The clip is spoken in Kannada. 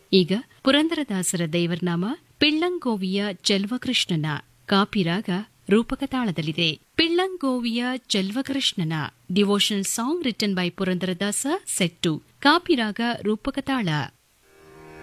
ಈಗ ಪುರಂದರದಾಸರ ದೇವರನಾಮ ಪಿಳ್ಳಂಗೋವಿಯ ಚೆಲ್ವಕೃಷ್ಣನ ಕಾಪಿರಾಗ ರೂಪಕ ತಾಳದಲ್ಲಿದೆ. ಪಿಳ್ಳಂಗೋವಿಯ ಚೆಲ್ವಕೃಷ್ಣನ devotional song written by Purandaradasa set to Kapi raga ರೂಪಕ ತಾಳ.